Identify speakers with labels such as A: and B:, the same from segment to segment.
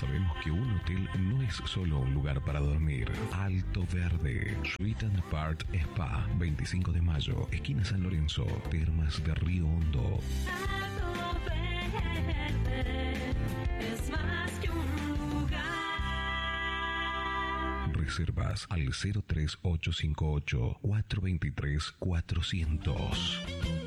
A: Sabemos que un hotel no es solo un lugar para dormir. Alto Verde, Suite and Part Spa, 25 de mayo, esquina San Lorenzo, Termas de Río Hondo.
B: Alto Verde es más que un lugar.
A: Reservas al 03858 423 400.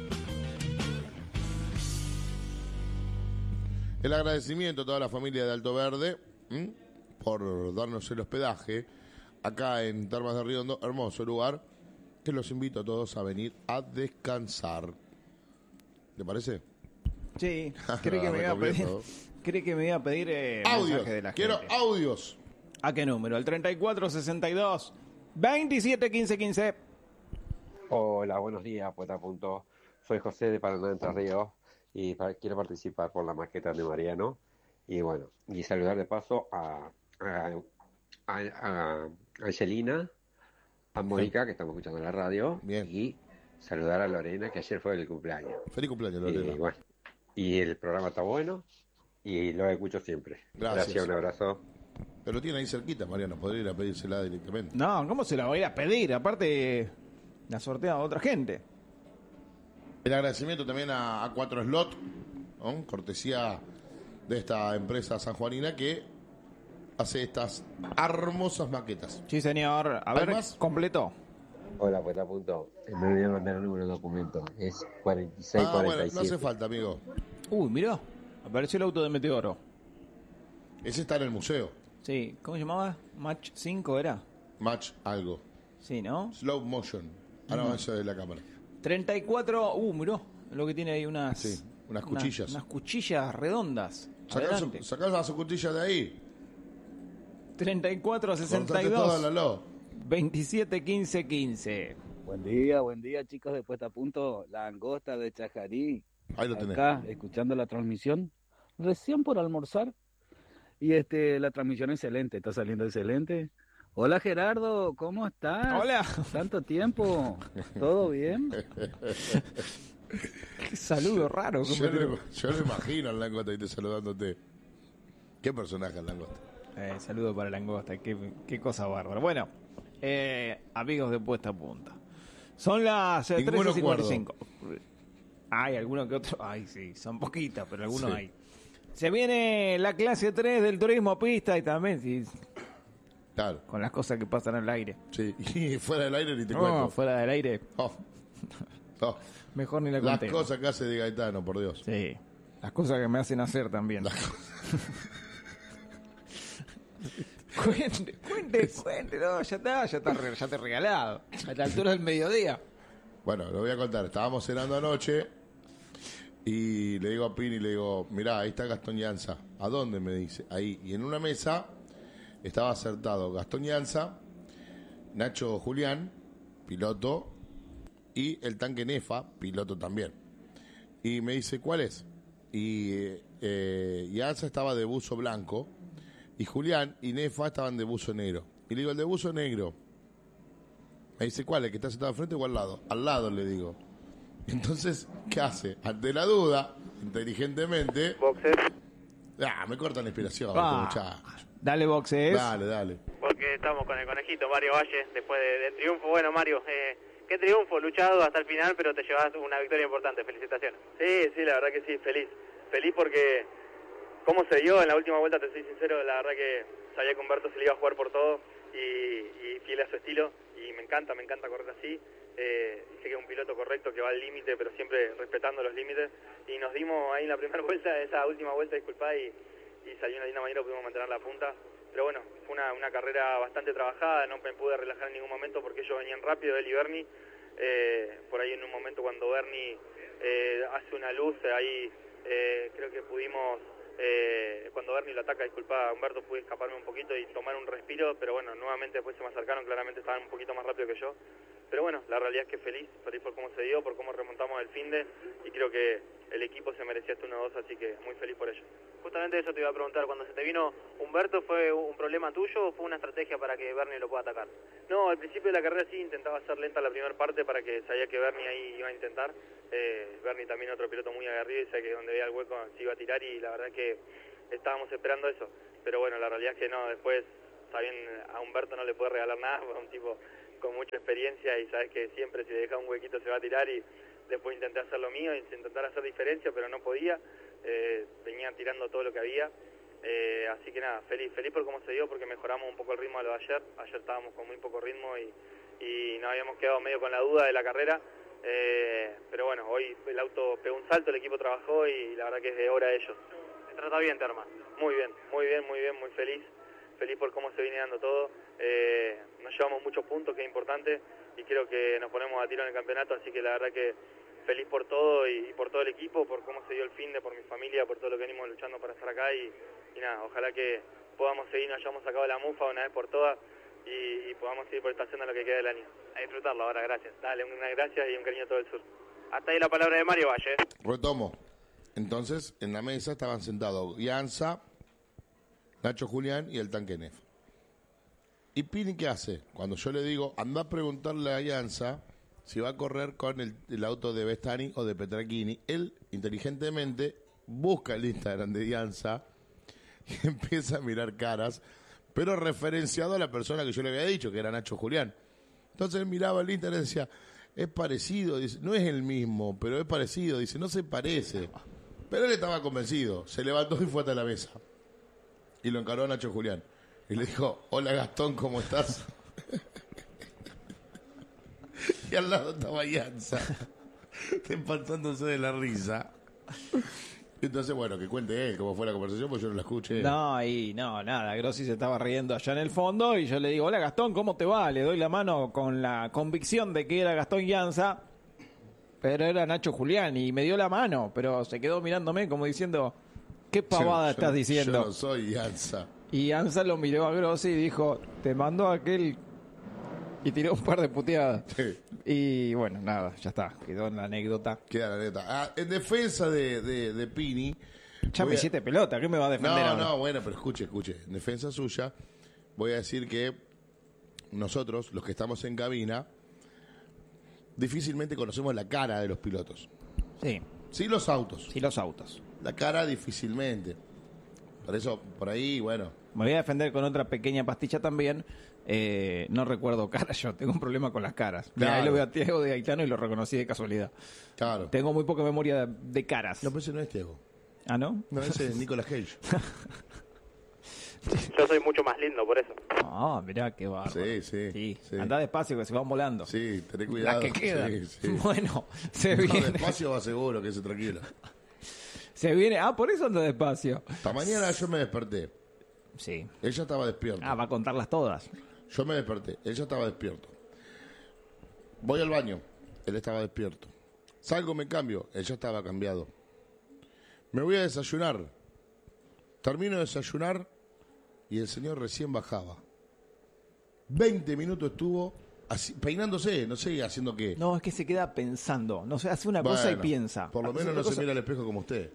C: El agradecimiento a toda la familia de Alto Verde por darnos el hospedaje acá en Termas de Río Hondo, hermoso lugar, que los invito a todos a venir a descansar. ¿Te parece?
D: Sí, cree que me iba a pedir,
C: audios,
D: mensaje de la
C: quiero
D: gente.
C: audios.
D: ¿A qué número? Al 3462 271515.
E: Hola, buenos días, Poeta Punto. Soy José de Paraná, Entre Ríos, y quiero participar por la maqueta de Mariano. Y bueno, y saludar de paso a Angelina, a Mónica, que estamos escuchando en la radio.
C: Bien.
E: Y saludar a Lorena, que ayer fue el cumpleaños.
C: Feliz cumpleaños, Lorena.
E: Y bueno, y el programa está bueno y lo escucho siempre.
C: Gracias.
E: Un abrazo.
C: Pero lo tiene ahí cerquita, Mariano, podría ir a pedírsela directamente.
D: No, ¿cómo se la voy a ir a pedir? Aparte, la sortea a otra gente.
C: El agradecimiento también a Cuatro Slot, ¿no? Cortesía de esta empresa sanjuanina que hace estas hermosas maquetas.
D: Sí, señor. A
C: ¿Hay
D: ver,
C: más?
D: completo.
E: Hola, Poeta Punto. Me olvidé mandar el número de documento. Es
C: Bueno,
E: 4647.
C: no hace falta, amigo.
D: Uy, mirá. Apareció el auto de Meteoro.
C: Ese está en el museo.
D: Sí, ¿cómo se llamaba? Match 5 era.
C: Match algo.
D: Sí, ¿no?
C: Slow motion. Ahora va de la cámara.
D: 34. Mirá. Lo que tiene ahí unas.
C: Sí, unas cuchillas.
D: Unas cuchillas redondas. Adelante.
C: Sacá las cuchillas de ahí.
D: 34
C: Cortate toda
D: 62
C: la lo.
D: 27 15 15.
F: Buen día chicos de Puesta a Punto, la angosta de Chajarí,
C: Ahí lo tenés.
F: acá escuchando la transmisión, recién por almorzar, y la transmisión excelente, está saliendo excelente. Hola Gerardo, ¿cómo estás?
D: Hola.
F: Tanto tiempo, ¿todo bien?
D: Qué saludo raro.
C: Yo lo imagino al Langosta ahí te saludándote. ¿Qué personaje el Langosta?
D: Saludo para Langosta, qué cosa bárbara. Bueno, amigos de Puesta a Punta. Son las
C: Ninguno
D: 13:55. Hay alguno que otro. Ay, sí, son poquitas, pero algunos
C: Sí.
D: hay. Se viene la clase 3 del turismo pista y también, sí,
C: Claro.
D: con las cosas que pasan al aire.
C: Sí, y fuera del aire ni te
D: No,
C: cuento.
D: fuera del aire,
C: Oh. Oh.
D: mejor ni la
C: Las
D: contemos.
C: cosas que hace de Gaetano, por Dios.
D: Sí, las cosas que me hacen hacer también. Cuente, no, ya te regalado. A la altura del mediodía.
C: Bueno, lo voy a contar. Estábamos cenando anoche y le digo a Pini, le digo, mirá, ahí está Gastón Llanza. ¿A dónde? Me dice. Ahí. Y en una mesa estaba acertado Gastón Llanza, Nacho Julián, piloto, y el tanque Nefa, piloto también. Y me dice, ¿cuál es? Y Llanza estaba de buzo blanco y Julián y Nefa estaban de buzo negro. Y le digo, el de buzo negro. Me dice, ¿cuál? ¿El que está sentado al frente o al lado? Al lado, le digo. Entonces, ¿qué hace? Ante la duda, inteligentemente...
G: Boxes,
C: me cortan la inspiración,
D: Ah.
C: muchacho.
D: Dale boxes.
C: Dale.
G: porque estamos con el conejito Mario Valle, después del triunfo. Bueno, Mario, qué triunfo, luchado hasta el final, pero te llevas una victoria importante. Felicitaciones. Sí, la verdad que sí, feliz. Feliz porque cómo se dio en la última vuelta, te soy sincero, la verdad que sabía que Humberto se le iba a jugar por todo y fiel a su estilo. Y me encanta correr así. Sé que es un piloto correcto que va al límite, pero siempre respetando los límites. Y nos dimos ahí en la primera vuelta, esa última vuelta, disculpá, y salió una linda manera, pudimos mantener la punta. Pero bueno, fue una carrera bastante trabajada, no me pude relajar en ningún momento porque ellos venían rápido, él y Bernie. Por ahí en un momento cuando Bernie hace una luz, ahí creo que pudimos... cuando Bernie lo ataca, disculpa, Humberto, pude escaparme un poquito y tomar un respiro, pero bueno, nuevamente después se me acercaron, claramente estaban un poquito más rápido que yo, pero bueno, la realidad es que feliz por cómo se dio, por cómo remontamos el finde, y creo que el equipo se merecía este 1-2, así que muy feliz por ello. Justamente eso te iba a preguntar, cuando se te vino Humberto, ¿fue un problema tuyo o fue una estrategia para que Bernie lo pueda atacar? No, al principio de la carrera sí intentaba hacer lenta la primera parte para que sabía que Bernie ahí iba a intentar. Bernie también otro piloto muy aguerrido y sabía que donde veía el hueco se iba a tirar, y la verdad que estábamos esperando eso. Pero bueno, la realidad es que no, después, también a Humberto no le puede regalar nada, es un tipo con mucha experiencia y sabes que siempre si le deja un huequito se va a tirar, y después intenté hacer lo mío, intentar hacer diferencia, pero no podía, venía tirando todo lo que había. Así que nada, feliz por cómo se dio, porque mejoramos un poco el ritmo de lo de ayer. Ayer estábamos con muy poco ritmo y nos habíamos quedado medio con la duda de la carrera. Pero bueno, hoy el auto pegó un salto, el equipo trabajó y la verdad que es de obra de ellos. ¿Se trata bien, Terma? Muy bien, muy feliz por cómo se viene dando todo. Nos llevamos muchos puntos, que es importante, y creo que nos ponemos a tiro en el campeonato, así que la verdad que feliz por todo y por todo el equipo, por cómo se dio el finde, por mi familia, por todo lo que venimos luchando para estar acá y nada, ojalá que podamos seguir, nos hayamos sacado la mufa una vez por todas y podamos seguir por esta haciendo lo que queda del año. A disfrutarlo ahora, gracias. Dale, una gracias y un cariño a todo el sur. Hasta ahí la palabra de Mario Valle.
C: Retomo. Entonces, en la mesa estaban sentados Ianza, Nacho Julián y el tanque Nef. ¿Y Pini qué hace? Cuando yo le digo, anda a preguntarle a Ianza si va a correr con el auto de Bestani o de Petrachini, él inteligentemente busca el Instagram de Ianza y empieza a mirar caras, pero referenciado a la persona que yo le había dicho, que era Nacho Julián. Entonces él miraba el Instagram y decía, es parecido, dice, no es el mismo, pero es parecido, dice, no se parece. Pero él estaba convencido, se levantó y fue hasta la mesa. Y lo encaró a Nacho Julián. Y le dijo, hola Gastón, ¿cómo estás? Y al lado estaba Ianza, empatándose de la risa. Entonces, bueno, que cuente él cómo fue la conversación, porque yo no la escuché.
D: Nada, Grossi se estaba riendo allá en el fondo y yo le digo, hola Gastón, ¿cómo te va? Le doy la mano con la convicción de que era Gastón Ianza, pero era Nacho Julián y me dio la mano, pero se quedó mirándome como diciendo, ¿qué pavada estás diciendo?
C: Yo no soy Ianza.
D: Y Ianza lo miró a Grossi y dijo, te mandó aquel... Y tiró un par de puteadas.
C: Sí.
D: Y bueno, nada, ya está. Quedó en la anécdota.
C: Queda la neta. En defensa de Pini...
D: Ya me hiciste pelota, ¿qué me va a defender ahora?
C: No, bueno, pero escuche. En defensa suya, voy a decir que nosotros, los que estamos en cabina, difícilmente conocemos la cara de los pilotos.
D: Sí.
C: Sí los autos.
D: Sí los autos.
C: La cara difícilmente. Por eso, por ahí, bueno...
D: Me voy a defender con otra pequeña pastilla también. No recuerdo caras, yo tengo un problema con las caras.
C: Claro.
D: Ahí lo veo a Tiago de Gaetano y lo reconocí de casualidad.
C: Claro.
D: Tengo muy poca memoria de caras.
C: No, pero ese no es Tiago.
D: ¿Ah, no?
C: No, ese es Nicolas Cage.
G: Yo soy mucho más lindo por eso.
D: Ah, mirá qué bárbaro.
C: Sí.
D: Andá despacio que se van volando.
C: Sí, tené cuidado.
D: Las que quedan.
C: Sí.
D: Bueno, se
C: No,
D: viene.
C: despacio va seguro, que se tranquilo.
D: Se viene. Ah, por eso anda despacio.
C: Esta mañana yo me desperté.
D: Sí.
C: Ella estaba despierta.
D: Ah, va a contarlas todas.
C: Yo me desperté. Ella estaba despierto. Voy al baño. Él estaba despierto. Salgo, me cambio. Ella estaba cambiado. Me voy a desayunar. Termino de desayunar y el señor recién bajaba. 20 minutos estuvo así, peinándose, no sé, haciendo qué.
D: No, es que se queda pensando. No sé, hace una cosa y
C: Bueno,
D: piensa.
C: Por lo
D: Hace
C: menos
D: una
C: no se
D: cosa-
C: mira al espejo como usted.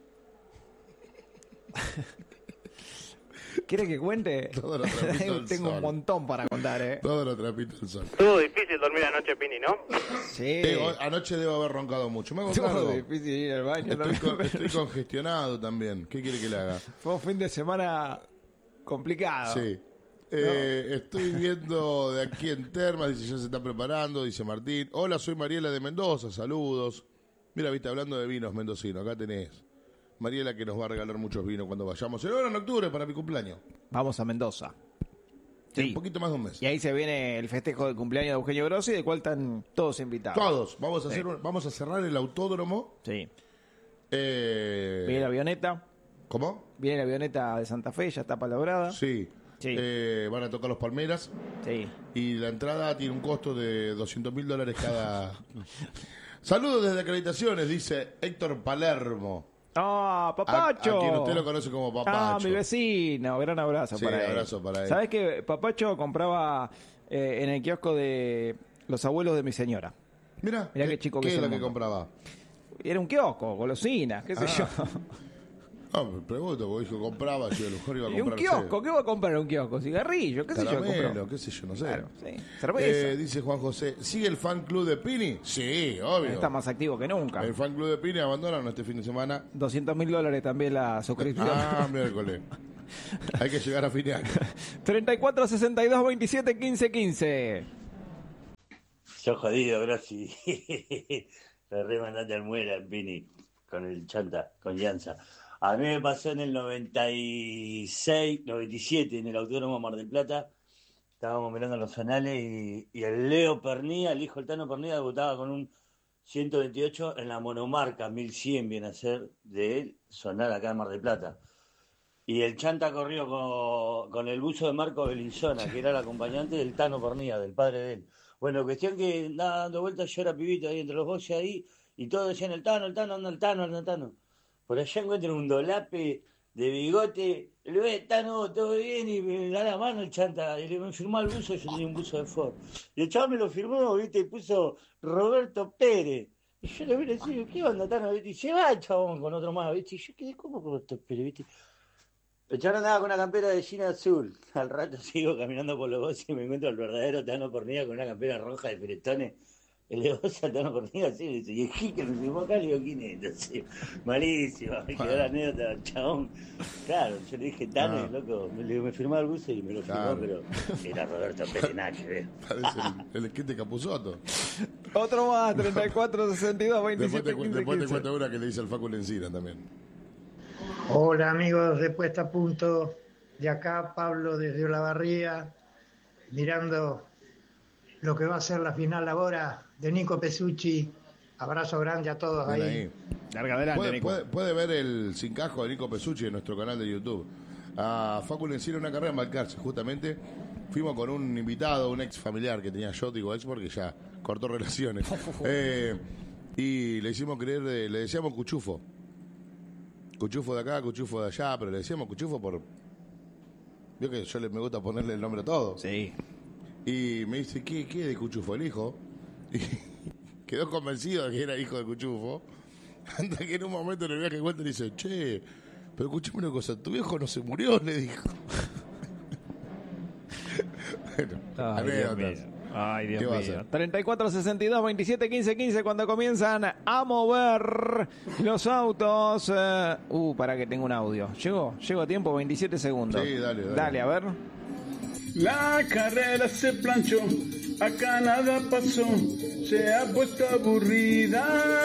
D: ¿Quiere que cuente?
C: Todo lo trapito al
D: Tengo un
C: sol.
D: montón para contar, ¿eh?
C: Todo lo trapito al sol.
G: Estuvo difícil dormir anoche, Pini, ¿no?
D: Sí.
C: Anoche debo haber roncado mucho. Me hago
D: Estuvo
C: cargo.
D: difícil ir al baño.
C: Estoy congestionado también. ¿Qué quiere que le haga?
D: Fue un fin de semana complicado.
C: Sí. Estoy viendo de aquí en Termas, dice ya se está preparando, dice Martín. Hola, soy Mariela de Mendoza, saludos. Mira, viste, hablando de vinos mendocinos, acá tenés. Mariela que nos va a regalar muchos vinos cuando vayamos. Ahora en octubre para mi cumpleaños.
D: Vamos a Mendoza.
C: En
D: Sí.
C: un poquito más de un mes.
D: Y ahí se viene el festejo de cumpleaños de Eugenio Grossi, del cual están todos invitados.
C: Todos. Vamos a cerrar el autódromo.
D: Sí.
C: Eh,
D: Viene la avioneta.
C: ¿Cómo?
D: Viene la avioneta de Santa Fe, ya está palabrada.
C: Sí.
D: Sí.
C: Van a tocar los Palmeras.
D: Sí.
C: Y la entrada tiene un costo de $200.000 cada. Saludos desde Acreditaciones, dice Héctor Palermo.
D: ¡Ah, Papacho!
C: A quien usted lo conoce como Papacho.
D: Ah, mi vecino. Gran abrazo
C: Sí,
D: para él.
C: abrazo para él.
D: ¿Sabes que Papacho compraba en el kiosco de los abuelos de mi señora?
C: Mirá,
D: Mirá qué chico que
C: ¿qué
D: es
C: es
D: el
C: lo que
D: mundo.
C: compraba?
D: Era un kiosco, golosinas, qué sé yo.
C: No, me pregunto, porque dijo compraba, yo a lo mejor iba a
D: ¿Y un
C: comprar.
D: kiosco? ¿Qué va a comprar un kiosco? ¿Cigarrillo? ¿Qué sé yo?
C: Caramelo,
D: compró?
C: qué sé yo, no sé.
D: Claro, sí. Cerveza.
C: Dice Juan José, ¿sigue el fan club de Pini? Sí, obvio.
D: Está más activo que nunca.
C: El fan club de Pini abandonaron este fin de semana.
D: $200.000 también la suscripción.
C: Miércoles. Hay que llegar a fin de año.
D: 34 62 27 15 15.
H: Yo jodido, Grossi. Le remandaste al muera, Pini, con el chanta, con Llanza. A mí me pasó en el 96, 97, en el Autódromo Mar del Plata. Estábamos mirando los anales y el Leo Pernía, el hijo del Tano Pernía, debutaba con un 128 en la monomarca 1100, viene a ser, de él, sonar acá en Mar del Plata. Y el chanta corrió con el buzo de Marco Belinzona, que era el acompañante del Tano Pernía, del padre de él. Bueno, cuestión que andaba dando vueltas, yo era pibito ahí entre los boxes ahí, y todos decían el Tano, anda el Tano. Por allá encuentro un dolape de bigote, le ve, Tano, todo bien, y me da la mano el chanta, y me firmó el buzo, yo tenía un buzo de Ford. Y el chaval me lo firmó, viste, y puso Roberto Pérez. Y yo le vi y le decía, ¿qué onda, Tano? Y se va el chabón con otro más, viste, y yo quedé como Roberto Pérez, viste. El chabón andaba con una campera de jean azul. Al rato sigo caminando por los bosques y me encuentro al verdadero Tano Pernía con una campera roja de Firetones. El de vos al Tano Pernía así, le dice, y el G que me firmó acá, le digo, ¿quién es? Entonces, malísimo, me quedó la anécdota, el chabón. Claro, yo le dije, Tano, loco, le digo, me firmaba el buzo y me lo firmó, pero era Roberto Pérez, nada que ver.
C: Parece el esquite Capusotto.
D: Otro más, 34 62 27 15
C: Después te
D: 15.
C: cuento una que le dice al Facu Lencina también.
I: Hola amigos de Puesta a Punto, de acá Pablo desde Olavarría, mirando lo que va a ser la final ahora de Nico Pesucci. Abrazo grande a todos
C: Ven
I: ahí.
D: Larga adelante, Nico.
C: Puede ver el sin casco de Nico Pesucci en nuestro canal de YouTube. A Facu Lencina una carrera en Balcarce, justamente. Fuimos con un invitado, un ex familiar que tenía yo, digo ex porque ya cortó relaciones. Y le hicimos creer, le decíamos Cuchufo. Cuchufo de acá, Cuchufo de allá, pero le decíamos Cuchufo por... Vio que yo me gusta ponerle el nombre a todo.
D: Sí.
C: Y me dice, ¿qué de Cuchufo? El hijo. Y quedó convencido de que era hijo de Cuchufo. Hasta que en un momento en el viaje cuenta y dice, che, pero escuchame una cosa, tu viejo no se murió, le dijo. Bueno,
D: Ay, Dios mío.
C: anécdotas.
D: Ay,
C: ¿Qué
D: Dios
C: va a
D: mío.
C: hacer?
D: 34 62 27 15 15 cuando comienzan a mover los autos. Para que tengo un audio. ¿Llegó a tiempo? 27 segundos.
C: Sí, dale.
D: Dale, a ver.
J: La carrera se planchó, acá nada pasó, se ha puesto aburrida.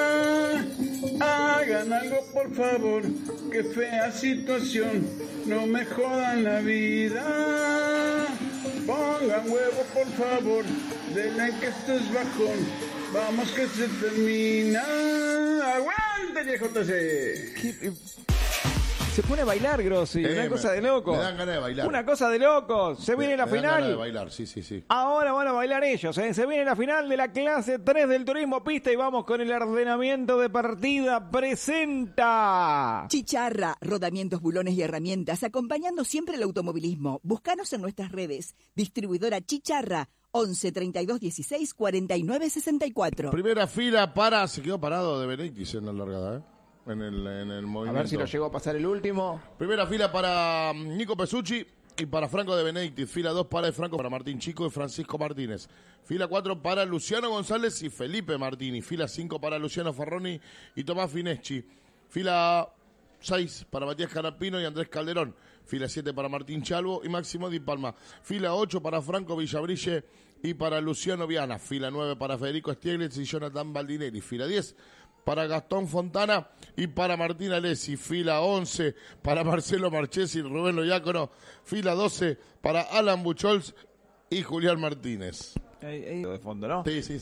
J: Hagan algo por favor, qué fea situación, no me jodan la vida. Pongan huevo por favor, denle que esto es bajón, vamos que se termina. ¡Aguante, JC!
D: Se pone a bailar, Grossi. Una cosa de locos.
C: Me dan ganas de bailar.
D: Una cosa de locos. Se viene la
C: Me dan ganas de
D: final.
C: bailar, sí.
D: Ahora van a bailar ellos. Se viene la final de la clase 3 del turismo pista y vamos con el ordenamiento de partida. Presenta
K: Chicharra, rodamientos, bulones y herramientas, acompañando siempre el automovilismo. Búscanos en nuestras redes. Distribuidora Chicharra, 11 32 16 49 64.
C: Primera fila para... Se quedó parado de Benedictis en la largada, en el movimiento.
D: A ver si lo llegó a pasar el último.
C: Primera fila para Nico Pesucci y para Franco de Benedictis. Fila 2 para Franco, para Martín Chico y Francisco Martínez. Fila 4 para Luciano González y Felipe Martini. Fila 5 para Luciano Ferroni y Tomás Fineschi. Fila 6 para Matías Carapino y Andrés Calderón. Fila 7 para Martín Chalvo y Máximo Di Palma. Fila 8 para Franco Villabrille y para Luciano Viana. Fila 9 para Federico Stieglitz y Jonathan Baldinelli. Fila 10 para Gastón Fontana y para Martín Alessi. Fila 11 para Marcelo Marchesi y Rubén Loyácono. Fila 12 para Alan Buchholz y Julián Martínez.
D: De fondo, ¿no?
C: Sí.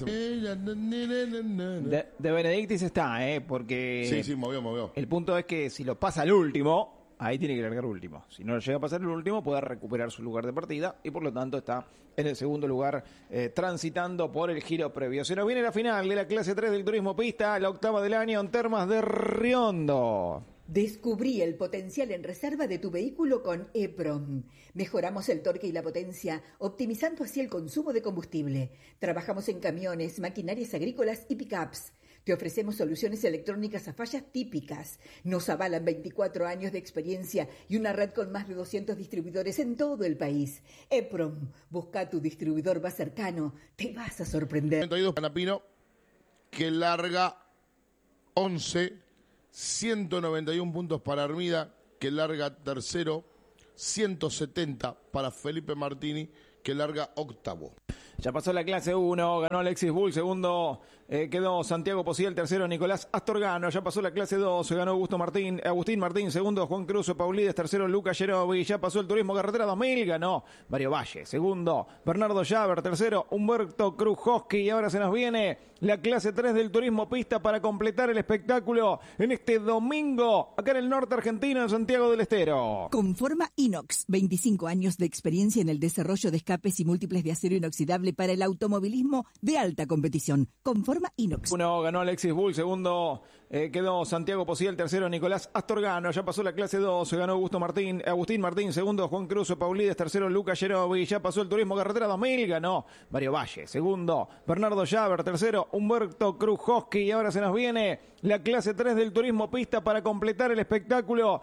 D: De Benedictis está, porque...
C: Sí, movió.
D: El punto es que si lo pasa al último, ahí tiene que largar último. Si no lo llega a pasar el último, puede recuperar su lugar de partida y por lo tanto está en el segundo lugar transitando por el giro previo. Se nos viene la final de la clase 3 del turismo pista, la octava del año en Termas de Riondo.
K: Descubrí el potencial en reserva de tu vehículo con EPROM. Mejoramos el torque y la potencia, optimizando así el consumo de combustible. Trabajamos en camiones, maquinarias agrícolas y pickups. Te ofrecemos soluciones electrónicas a fallas típicas. Nos avalan 24 años de experiencia y una red con más de 200 distribuidores en todo el país. EPROM, busca tu distribuidor más cercano. Te vas a sorprender.
C: 32 Canapino, que larga 11, 191 puntos para Armida, que larga tercero, 170 para Felipe Martini, que larga octavo.
D: Ya pasó la clase 1, ganó Alexis Bull, segundo quedó Santiago Posiel, tercero Nicolás Astorgano, ya pasó la clase 2, ganó Agustín Martín, segundo Juan Cruz Paulides, tercero Lucas Yerovi, ya pasó el Turismo Carretera 2000, ganó Mario Valle, segundo Bernardo Llaver, tercero Humberto Krujowski, y ahora se nos viene la clase 3 del Turismo Pista para completar el espectáculo en este domingo, acá en el norte argentino, en Santiago del Estero.
K: Conforma Inox, 25 años de experiencia en el desarrollo de escapes y múltiples de acero inoxidable para el automovilismo de alta competición. Conforma Inox.
D: Uno ganó Alexis Bull, segundo quedó Santiago Posiel, tercero Nicolás Astorgano, ya pasó la clase 2, ganó Agustín Martín, segundo Juan Cruz Paulides, tercero Lucas Yerovi, ya pasó el Turismo Carretera 2000, ganó Mario Valle, segundo Bernardo Llaver, tercero Humberto Krujowski, y ahora se nos viene la clase 3 del Turismo Pista para completar el espectáculo